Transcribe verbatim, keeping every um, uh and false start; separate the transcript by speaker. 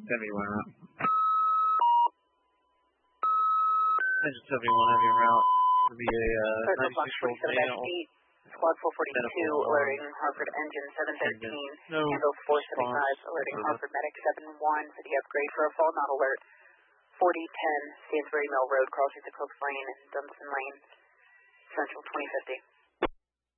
Speaker 1: seventy-one route. Engine seventy-one heavy route. It'll be a uh, ninety-six volt male.
Speaker 2: Squad four forty-two alerting Hartford engine seven thirteen.
Speaker 1: No
Speaker 2: handle four seventy-five alerting Hartford medic seven one for the upgrade for a fall not alert. forty ten Stansbury Mill Road, crossing the Cooks Lane and Dunstan Lane, Central twenty fifty.